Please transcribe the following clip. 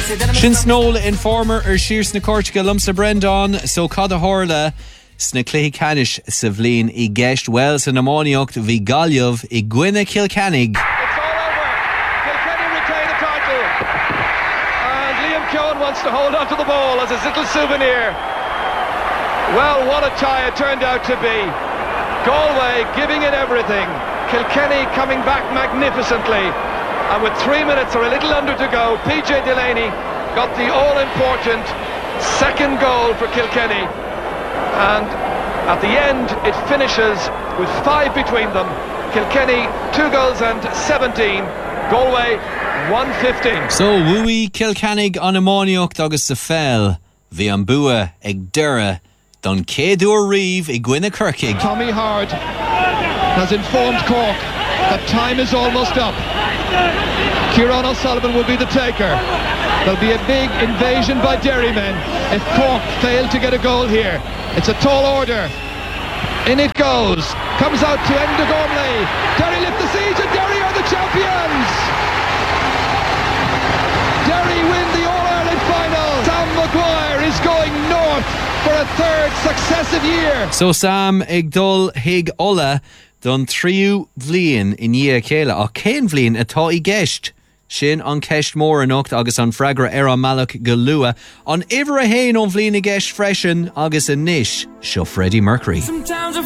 Sin snóla informer sirs na Cortiga lumsa Brendan so cada horla sna clé canis sa bhlín I gceist well sa namóniocht bhí galliamh I gcuine Kilkennig. It's all over. Kilkenny retain the title. And Liam Keown wants to hold on to the ball as his little souvenir. Well, what a tie it turned out to be. Galway giving it everything. Kilkenny coming back magnificently. And with 3 minutes or a little under to go, PJ Delaney got the all-important second goal for Kilkenny. And at the end, it finishes with 5 between them. Kilkenny, 2 goals and 17. Galway, 1-15. So, wui Kilkennig an amóniocht agus sa fel. Bhí an bua ag dura don céadúr riomh I gcuine Kirkig. Tommy Hard has informed Cork that time is almost up. Kieran O'Sullivan will be the taker. There'll be a big invasion by Derrymen if Cork fail to get a goal here. It's a tall order. In it goes. Comes out to Enda Gormley. Derry lift the siege and Derry are the champions. Derry win the All-Ireland final. Sam Maguire is going north for a third successive year. So Sam ag dul hig ola don tríú bhliain I ní chéile ach cén bhliain atá I gceist. Sin an ceist mór anocht agus an freagra an malach go lua an iver a héin on bhliain I gceist freisin agus a nish seo Freddie Mercury.